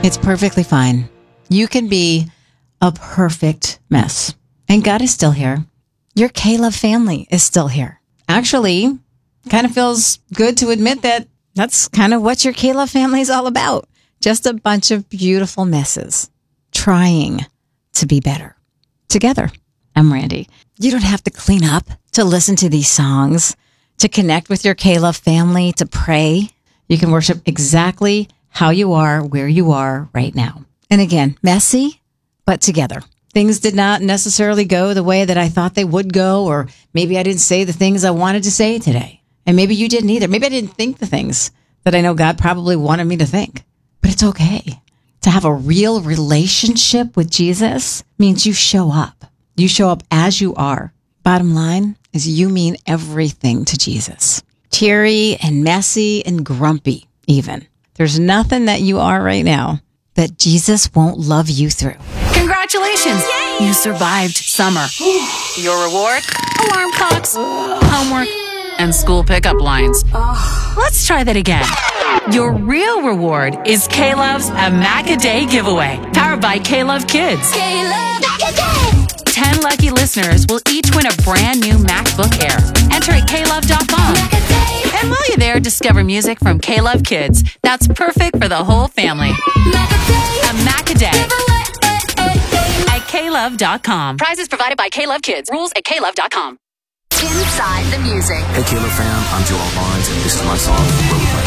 It's perfectly fine. You can be a perfect mess. And God is still here. Your K-Love family is still here. Actually, kind of feels good to admit that that's kind of what your K-Love family is all about. Just a bunch of beautiful messes trying to be better together. I'm Randy. You don't have to clean up to listen to these songs, to connect with your K-Love family, to pray. You can worship exactly how you are, where you are right now. And again, messy, but together. Things did not necessarily go the way that I thought they would go, or maybe I didn't say the things I wanted to say today. And maybe you didn't either. Maybe I didn't think the things that I know God probably wanted me to think. But it's okay. To have a real relationship with Jesus means you show up. You show up as you are. Bottom line is you mean everything to Jesus. Teary and messy and grumpy even. There's nothing that you are right now that Jesus won't love you through. Congratulations! Yay! You survived summer. Your reward? Alarm clocks, homework, and school pickup lines. Let's try that again. Your real reward is K-Love's A Mac a Day giveaway, powered by K-Love Kids. K-Love Mac a Day! 10 lucky listeners will each win a brand new MacBook Air. Enter at klove.com. Mac a Day! And while you're there, discover music from K-Love Kids that's perfect for the whole family. Mac a Day! A Mac a Day Giveaway! at klove.com. Prizes provided by K-Love Kids. Rules at klove.com. Inside the music. Hey, Killer fam, I'm Joel Barnes, and this is my song,